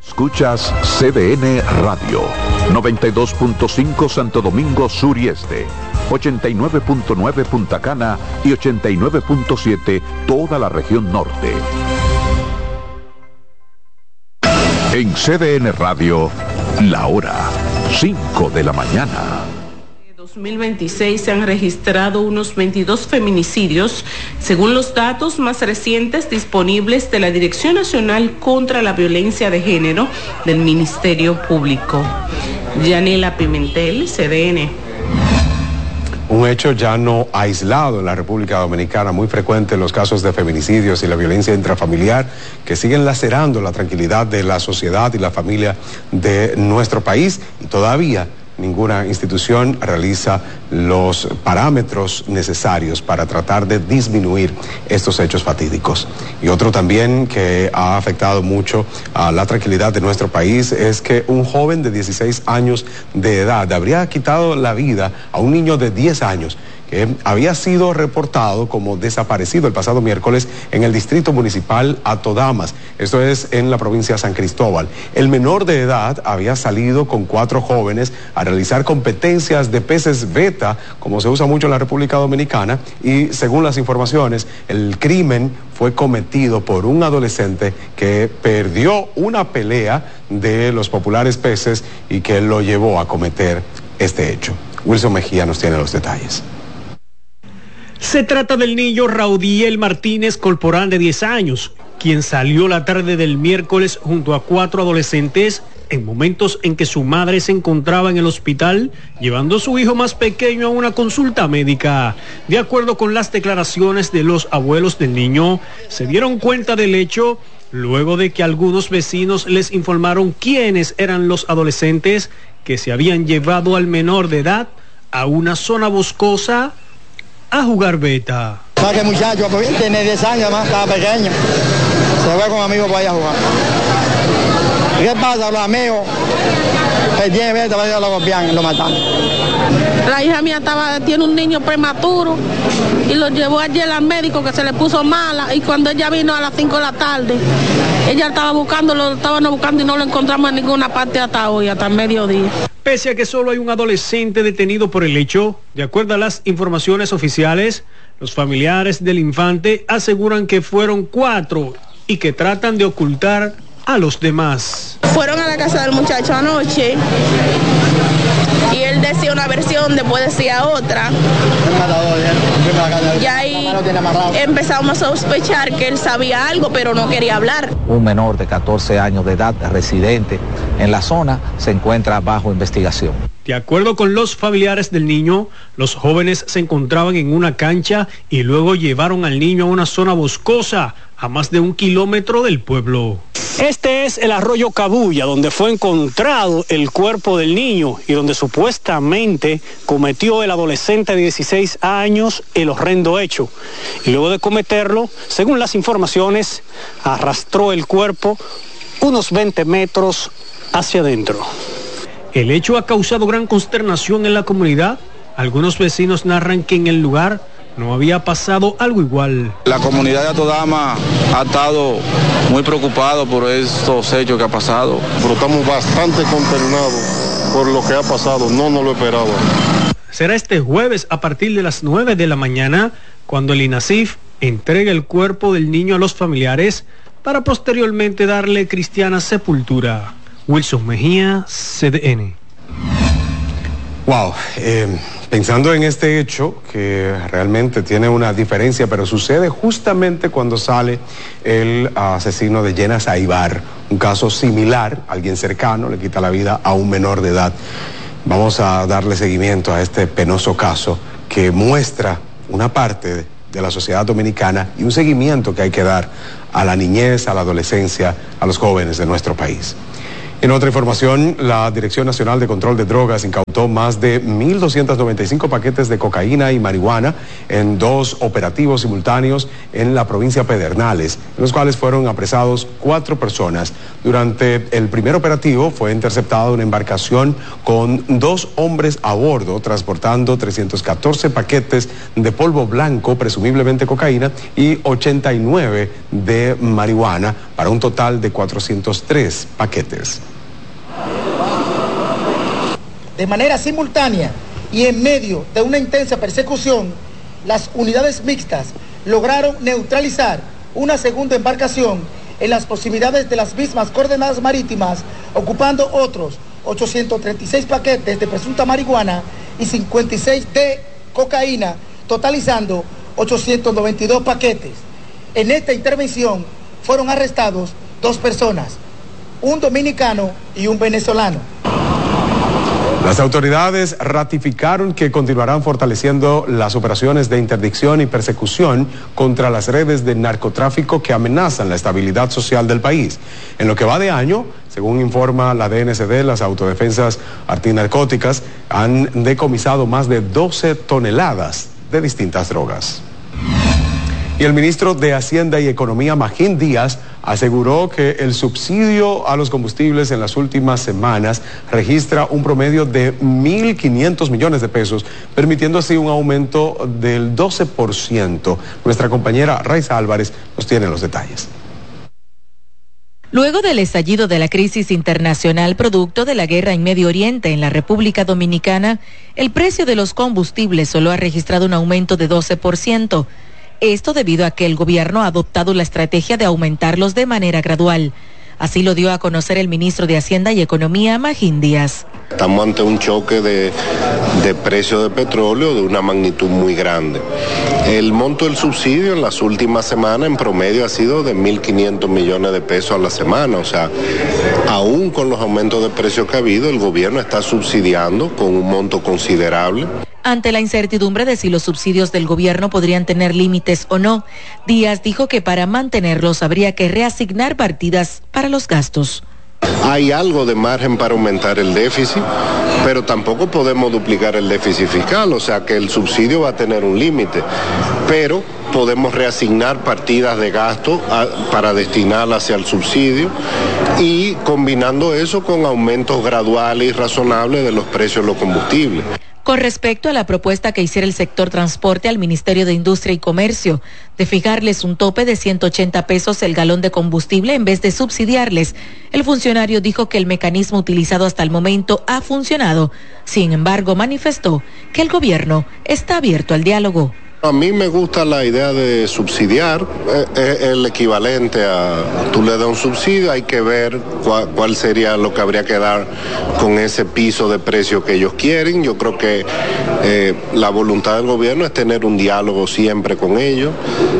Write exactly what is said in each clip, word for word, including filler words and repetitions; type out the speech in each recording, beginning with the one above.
Escuchas C D N Radio, noventa y dos punto cinco Santo Domingo Sur y Este, ochenta y nueve punto nueve Punta Cana y ochenta y nueve punto siete toda la región norte. En C D N Radio, la hora cinco de la mañana. dos mil veintiséis se han registrado unos veintidós feminicidios, según los datos más recientes disponibles de la Dirección Nacional contra la Violencia de Género del Ministerio Público. Yanela Pimentel, C D N. Un hecho ya no aislado en la República Dominicana, muy frecuente en los casos de feminicidios y la violencia intrafamiliar que siguen lacerando la tranquilidad de la sociedad y la familia de nuestro país, y todavía ninguna institución realiza los parámetros necesarios para tratar de disminuir estos hechos fatídicos. Y otro también que ha afectado mucho a la tranquilidad de nuestro país es que un joven de dieciséis años de edad habría quitado la vida a un niño de diez años que había sido reportado como desaparecido el pasado miércoles en el distrito municipal Atodamas, esto es en la provincia de San Cristóbal. El menor de edad había salido con cuatro jóvenes a realizar competencias de peces beta, como se usa mucho en la República Dominicana, y según las informaciones, el crimen fue cometido por un adolescente que perdió una pelea de los populares peces y que lo llevó a cometer este hecho. Wilson Mejía nos tiene los detalles. Se trata del niño Raudiel Martínez Corporán, de diez años, quien salió la tarde del miércoles junto a cuatro adolescentes en momentos en que su madre se encontraba en el hospital llevando a su hijo más pequeño a una consulta médica. De acuerdo con las declaraciones de los abuelos del niño, se dieron cuenta del hecho luego de que algunos vecinos les informaron quiénes eran los adolescentes que se habían llevado al menor de edad a una zona boscosa a jugar beta. ¿Sabes que el muchacho tiene diez años, además estaba pequeño? Se fue con amigos para ir a jugar. ¿Qué pasa? Los amigos, él tiene beta, para ir a lo golpean, lo matan. La hija mía estaba, tiene un niño prematuro y lo llevó ayer al médico, que se le puso mala, y cuando ella vino a las cinco de la tarde, ella estaba buscando, lo estaban buscando y no lo encontramos en ninguna parte hasta hoy, hasta el mediodía. Pese a que solo hay un adolescente detenido por el hecho, de acuerdo a las informaciones oficiales, los familiares del infante aseguran que fueron cuatro y que tratan de ocultar a los demás. Fueron a la casa del muchacho anoche y él decía una versión, después decía otra. Y ahí empezamos a sospechar que él sabía algo, pero no quería hablar. Un menor de catorce años de edad, residente en la zona, se encuentra bajo investigación. De acuerdo con los familiares del niño, los jóvenes se encontraban en una cancha y luego llevaron al niño a una zona boscosa a más de un kilómetro del pueblo. Este es el arroyo Cabulla, donde fue encontrado el cuerpo del niño y donde supuestamente cometió el adolescente de dieciséis años el horrendo hecho. Y luego de cometerlo, según las informaciones, arrastró el cuerpo unos veinte metros hacia adentro. El hecho ha causado gran consternación en la comunidad. Algunos vecinos narran que en el lugar no había pasado algo igual. La comunidad de Atodamas ha estado muy preocupado por estos hechos que ha pasado. Pero estamos bastante consternados por lo que ha pasado, no nos lo esperaba. Será este jueves a partir de las nueve de la mañana cuando el INASIF entregue el cuerpo del niño a los familiares para posteriormente darle cristiana sepultura. Wilson Mejía, C D N. Wow, eh, pensando en este hecho que realmente tiene una diferencia, pero sucede justamente cuando sale el asesino de Jenna Saibar, un caso similar, alguien cercano le quita la vida a un menor de edad. Vamos a darle seguimiento a este penoso caso que muestra una parte de, de la sociedad dominicana y un seguimiento que hay que dar a la niñez, a la adolescencia, a los jóvenes de nuestro país. En otra información, la Dirección Nacional de Control de Drogas incautó más de mil doscientos noventa y cinco paquetes de cocaína y marihuana en dos operativos simultáneos en la provincia de Pedernales, en los cuales fueron apresados cuatro personas. Durante el primer operativo fue interceptada una embarcación con dos hombres a bordo transportando trescientos catorce paquetes de polvo blanco, presumiblemente cocaína, y ochenta y nueve de marihuana, para un total de cuatrocientos tres paquetes. De manera simultánea y en medio de una intensa persecución, las unidades mixtas lograron neutralizar una segunda embarcación en las proximidades de las mismas coordenadas marítimas, ocupando otros ochocientos treinta y seis paquetes de presunta marihuana y cincuenta y seis de cocaína, totalizando ochocientos noventa y dos paquetes. En esta intervención fueron arrestados dos personas, un dominicano y un venezolano. Las autoridades ratificaron que continuarán fortaleciendo las operaciones de interdicción y persecución contra las redes de narcotráfico que amenazan la estabilidad social del país. En lo que va de año, según informa la D N C D, las autodefensas antinarcóticas han decomisado más de doce toneladas de distintas drogas. Y el ministro de Hacienda y Economía, Magín Díaz, aseguró que el subsidio a los combustibles en las últimas semanas registra un promedio de mil quinientos millones de pesos, permitiendo así un aumento del doce por ciento. Nuestra compañera Raiza Álvarez nos tiene los detalles. Luego del estallido de la crisis internacional producto de la guerra en Medio Oriente en la República Dominicana, el precio de los combustibles solo ha registrado un aumento de doce por ciento. Esto debido a que el gobierno ha adoptado la estrategia de aumentarlos de manera gradual. Así lo dio a conocer el ministro de Hacienda y Economía, Magín Díaz. Estamos ante un choque de, de precio de petróleo de una magnitud muy grande. El monto del subsidio en las últimas semanas en promedio ha sido de mil quinientos millones de pesos a la semana. O sea, aún con los aumentos de precios que ha habido, el gobierno está subsidiando con un monto considerable. Ante la incertidumbre de si los subsidios del gobierno podrían tener límites o no, Díaz dijo que para mantenerlos habría que reasignar partidas para los gastos. Hay algo de margen para aumentar el déficit, pero tampoco podemos duplicar el déficit fiscal, o sea que el subsidio va a tener un límite, pero podemos reasignar partidas de gasto a, para destinarlas hacia el subsidio y combinando eso con aumentos graduales y razonables de los precios de los combustibles. Con respecto a la propuesta que hiciera el sector transporte al Ministerio de Industria y Comercio de fijarles un tope de ciento ochenta pesos el galón de combustible en vez de subsidiarles, el funcionario dijo que el mecanismo utilizado hasta el momento ha funcionado. Sin embargo, manifestó que el gobierno está abierto al diálogo. A mí me gusta la idea de subsidiar, es el equivalente a, tú le das un subsidio, hay que ver cuál, cuál sería lo que habría que dar con ese piso de precio que ellos quieren. Yo creo que eh, la voluntad del gobierno es tener un diálogo siempre con ellos.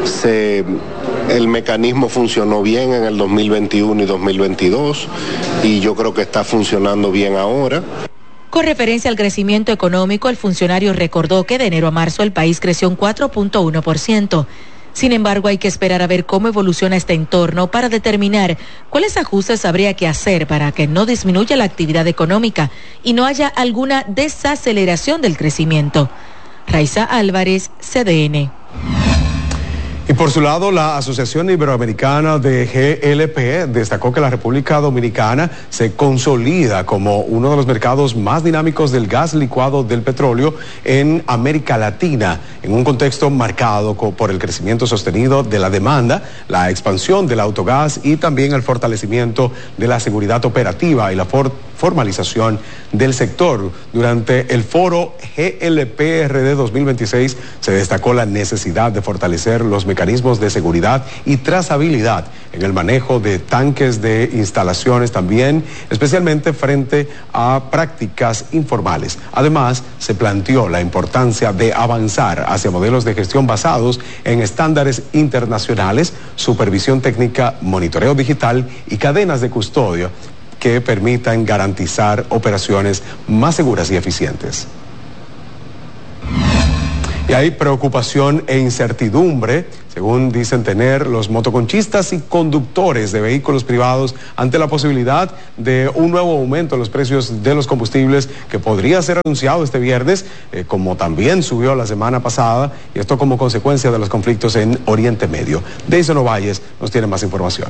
Se, el mecanismo funcionó bien en el dos mil veintiuno y dos mil veintidós y yo creo que está funcionando bien ahora. Con referencia al crecimiento económico, el funcionario recordó que de enero a marzo el país creció un cuatro punto uno por ciento. Sin embargo, hay que esperar a ver cómo evoluciona este entorno para determinar cuáles ajustes habría que hacer para que no disminuya la actividad económica y no haya alguna desaceleración del crecimiento. Raiza Álvarez, C D N. Y por su lado, la Asociación Iberoamericana de G L P destacó que la República Dominicana se consolida como uno de los mercados más dinámicos del gas licuado del petróleo en América Latina, en un contexto marcado por el crecimiento sostenido de la demanda, la expansión del autogás y también el fortalecimiento de la seguridad operativa y la for- formalización del sector. Durante el foro G L P R D dos mil veintiséis se destacó la necesidad de fortalecer los mecanismos de seguridad y trazabilidad en el manejo de tanques de instalaciones también, especialmente frente a prácticas informales. Además, se planteó la importancia de avanzar hacia modelos de gestión basados en estándares internacionales, supervisión técnica, monitoreo digital y cadenas de custodia que permitan garantizar operaciones más seguras y eficientes. Y hay preocupación e incertidumbre, según dicen tener los motoconchistas y conductores de vehículos privados ante la posibilidad de un nuevo aumento en los precios de los combustibles que podría ser anunciado este viernes, eh, como también subió la semana pasada, y esto como consecuencia de los conflictos en Oriente Medio. Deison Ovalles nos tiene más información.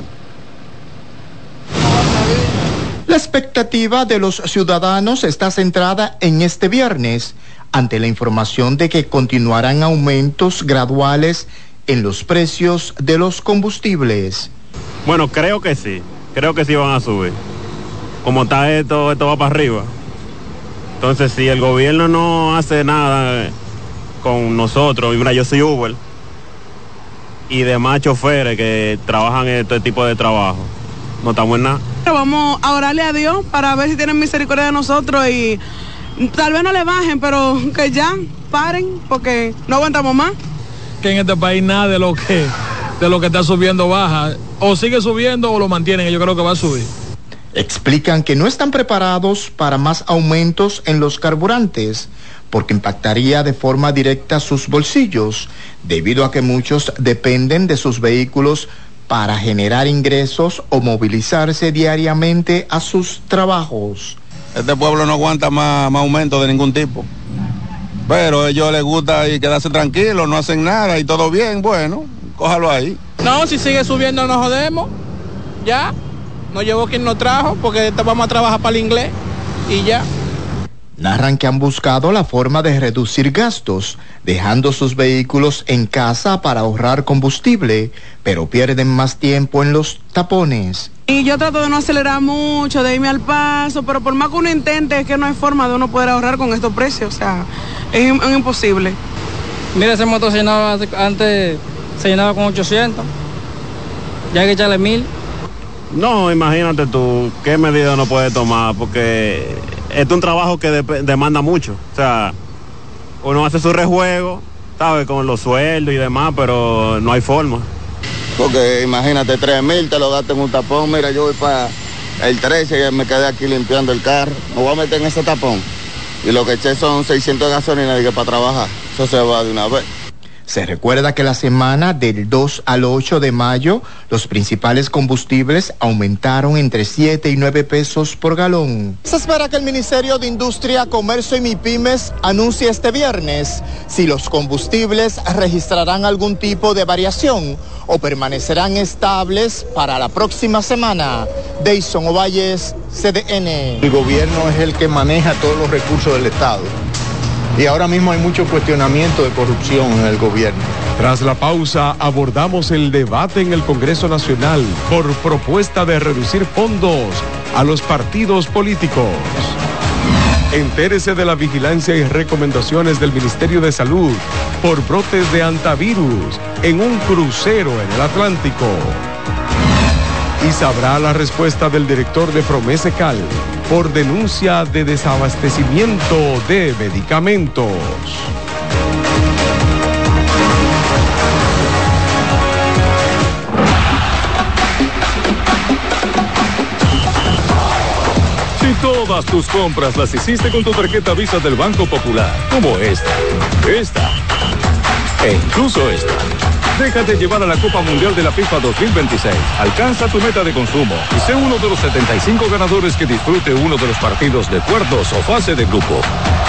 La expectativa de los ciudadanos está centrada en este viernes, ante la información de que continuarán aumentos graduales en los precios de los combustibles. Bueno, creo que sí, creo que sí van a subir. Como está esto, esto va para arriba. Entonces, si el gobierno no hace nada con nosotros, mira, yo soy Uber, y demás choferes que trabajan en este tipo de trabajo, no estamos en nada. Vamos a orarle a Dios para ver si tienen misericordia de nosotros y tal vez no le bajen, pero que ya paren porque no aguantamos más. Que en este país nada de lo que de lo que está subiendo baja, o sigue subiendo o lo mantienen, yo creo que va a subir. Explican que no están preparados para más aumentos en los carburantes, porque impactaría de forma directa sus bolsillos, debido a que muchos dependen de sus vehículos para generar ingresos o movilizarse diariamente a sus trabajos. Este pueblo no aguanta más, más aumento de ningún tipo, pero a ellos les gusta y quedarse tranquilos, no hacen nada y todo bien, bueno, cójalo ahí. No, si sigue subiendo nos jodemos, ya, nos llevó quien nos trajo, porque vamos a trabajar para el inglés y ya. Narran que han buscado la forma de reducir gastos, dejando sus vehículos en casa para ahorrar combustible, pero pierden más tiempo en los tapones. Y yo trato de no acelerar mucho, de irme al paso, pero por más que uno intente, es que no hay forma de uno poder ahorrar con estos precios, o sea, es, es imposible. Mira, ese motor se llenaba, antes se llenaba con ochocientos, ya hay que echarle mil. No, imagínate tú, qué medida no puede tomar, porque este es un trabajo que de, demanda mucho. O sea, uno hace su rejuego, ¿sabes? Con los sueldos y demás, pero no hay forma. Porque imagínate, tres mil te lo gastas en un tapón. Mira, yo voy para el trece y me quedé aquí limpiando el carro. Me voy a meter en ese tapón. Y lo que eché son seiscientos de gasolina y que para trabajar. Eso se va de una vez. Se recuerda que la semana del dos al ocho de mayo, los principales combustibles aumentaron entre siete y nueve pesos por galón. Se espera que el Ministerio de Industria, Comercio y MIPYMES anuncie este viernes si los combustibles registrarán algún tipo de variación o permanecerán estables para la próxima semana. Deison Ovalles, C D N. El gobierno es el que maneja todos los recursos del Estado. Y ahora mismo hay mucho cuestionamiento de corrupción en el gobierno. Tras la pausa, abordamos el debate en el Congreso Nacional por propuesta de reducir fondos a los partidos políticos. Entérese de la vigilancia y recomendaciones del Ministerio de Salud por brotes de antivirus en un crucero en el Atlántico. Y sabrá la respuesta del director de Promesecal por denuncia de desabastecimiento de medicamentos. Si todas tus compras las hiciste con tu tarjeta Visa del Banco Popular, como esta, esta e incluso esta, déjate llevar a la Copa Mundial de la FIFA dos mil veintiséis. Alcanza tu meta de consumo y sé uno de los setenta y cinco ganadores que disfrute uno de los partidos de cuartos o fase de grupo.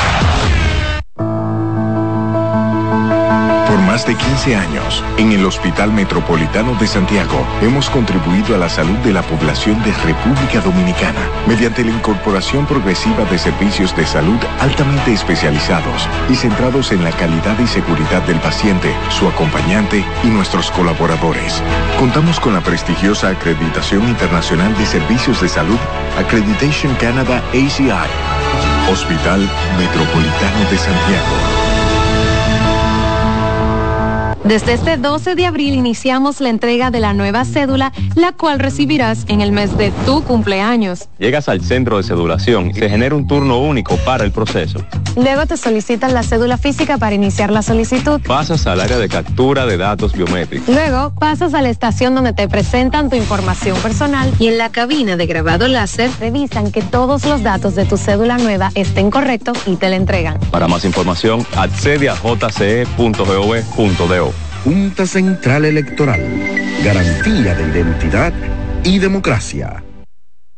Por más de quince años, en el Hospital Metropolitano de Santiago, hemos contribuido a la salud de la población de República Dominicana mediante la incorporación progresiva de servicios de salud altamente especializados y centrados en la calidad y seguridad del paciente, su acompañante y nuestros colaboradores. Contamos con la prestigiosa acreditación internacional de servicios de salud Accreditation Canada A C I. Hospital Metropolitano de Santiago. Desde este doce de abril iniciamos la entrega de la nueva cédula, la cual recibirás en el mes de tu cumpleaños. Llegas al centro de cedulación y se genera un turno único para el proceso. Luego te solicitan la cédula física para iniciar la solicitud. Pasas al área de captura de datos biométricos. Luego pasas a la estación donde te presentan tu información personal y en la cabina de grabado láser revisan que todos los datos de tu cédula nueva estén correctos y te la entregan. Para más información, accede a j c e punto gov punto do. Junta Central Electoral. Garantía de identidad y democracia.